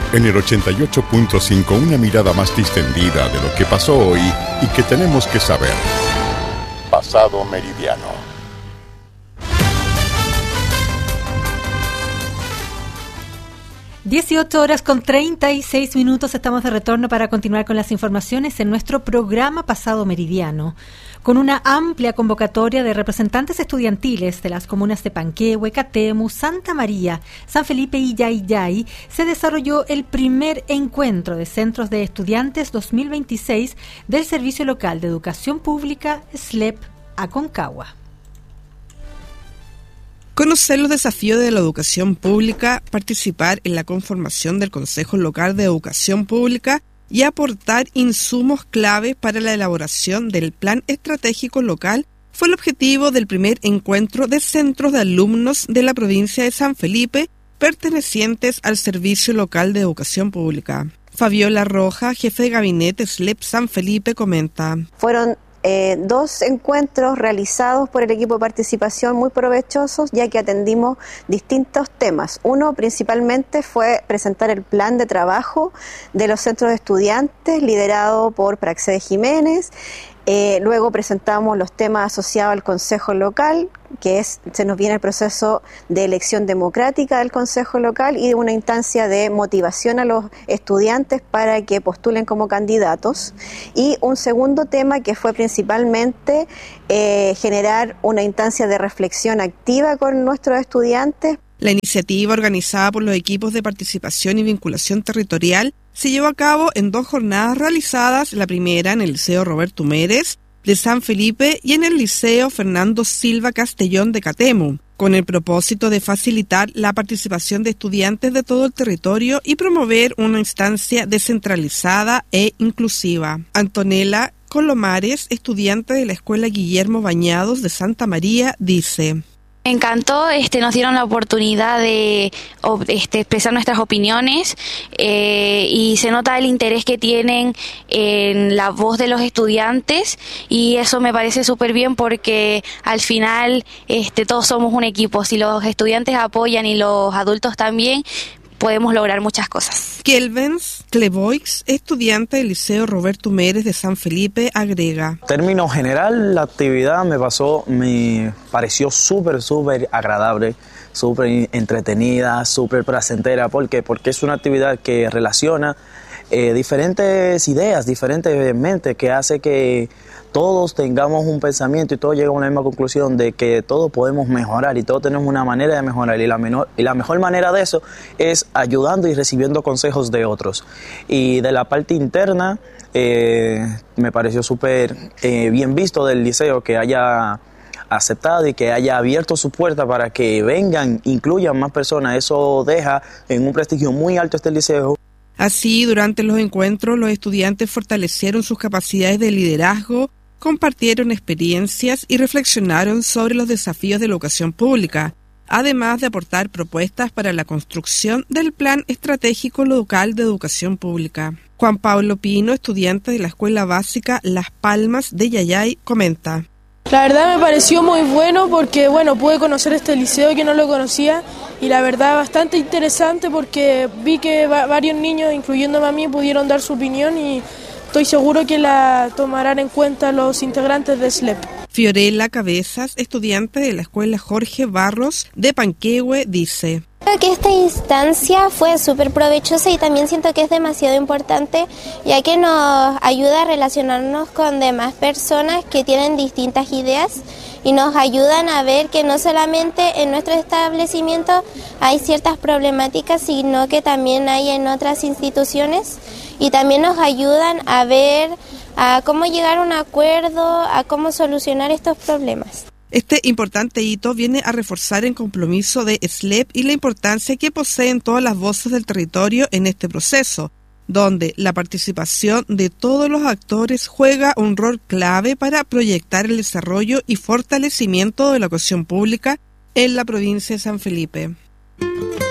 En el 88.5, una mirada más distendida de lo que pasó hoy y que tenemos que saber. Pasado Meridiano. (18:36). Estamos de retorno para continuar con las informaciones en nuestro programa Pasado Meridiano. Con una amplia convocatoria de representantes estudiantiles de las comunas de Panquehue, Catemu, Santa María, San Felipe y Yayay, se desarrolló el primer encuentro de centros de estudiantes 2026 del Servicio Local de Educación Pública, SLEP, Aconcagua. Conocer los desafíos de la educación pública, participar en la conformación del Consejo Local de Educación Pública y aportar insumos clave para la elaboración del Plan Estratégico Local fue el objetivo del primer encuentro de centros de alumnos de la provincia de San Felipe pertenecientes al Servicio Local de Educación Pública. Fabiola Roja, jefe de gabinete SLEP San Felipe, comenta. Fueron 2 encuentros realizados por el equipo de participación muy provechosos, ya que atendimos distintos temas. Uno principalmente fue presentar el plan de trabajo de los centros de estudiantes liderado por Praxedes Jiménez. Luego presentamos los temas asociados al Consejo Local, se nos viene el proceso de elección democrática del Consejo Local y de una instancia de motivación a los estudiantes para que postulen como candidatos. Y un segundo tema que fue principalmente generar una instancia de reflexión activa con nuestros estudiantes. La iniciativa, organizada por los equipos de participación y vinculación territorial, se llevó a cabo en 2 jornadas realizadas, la primera en el Liceo Roberto Mérez de San Felipe y en el Liceo Fernando Silva Castellón de Catemu, con el propósito de facilitar la participación de estudiantes de todo el territorio y promover una instancia descentralizada e inclusiva. Antonella Colomares, estudiante de la Escuela Guillermo Bañados de Santa María, dice: Me encantó, nos dieron la oportunidad de expresar nuestras opiniones y se nota el interés que tienen en la voz de los estudiantes y eso me parece súper bien porque al final todos somos un equipo. Si los estudiantes apoyan y los adultos también, podemos lograr muchas cosas. Kelvens Clevoix, estudiante del Liceo Roberto Mérez de San Felipe, agrega: En términos general, la actividad me pareció súper agradable, súper entretenida, súper placentera. ¿Por qué? Porque es una actividad que relaciona diferentes ideas, diferentes mentes, que hace que todos tengamos un pensamiento y todos llegamos a una misma conclusión de que todos podemos mejorar y todos tenemos una manera de mejorar y la mejor manera de eso es ayudando y recibiendo consejos de otros. Y de la parte interna me pareció súper bien visto del liceo que haya aceptado y que haya abierto su puerta para que vengan, incluyan más personas. Eso deja en un prestigio muy alto este liceo. Así, durante los encuentros, los estudiantes fortalecieron sus capacidades de liderazgo, compartieron experiencias y reflexionaron sobre los desafíos de la educación pública, además de aportar propuestas para la construcción del Plan Estratégico Local de Educación Pública. Juan Pablo Pino, estudiante de la Escuela Básica Las Palmas de Yayay, comenta: La verdad me pareció muy bueno porque, pude conocer este liceo que no lo conocía y la verdad bastante interesante porque vi que varios niños, incluyéndome a mí, pudieron dar su opinión y estoy seguro que la tomarán en cuenta los integrantes de SLEP. Fiorella Cabezas, estudiante de la Escuela Jorge Barros de Panquehue, dice: Creo que esta instancia fue súper provechosa y también siento que es demasiado importante, ya que nos ayuda a relacionarnos con demás personas que tienen distintas ideas y nos ayudan a ver que no solamente en nuestro establecimiento hay ciertas problemáticas, sino que también hay en otras instituciones y también nos ayudan a ver a cómo llegar a un acuerdo, a cómo solucionar estos problemas. Este importante hito viene a reforzar el compromiso de SLEP y la importancia que poseen todas las voces del territorio en este proceso, donde la participación de todos los actores juega un rol clave para proyectar el desarrollo y fortalecimiento de la educación pública en la provincia de San Felipe.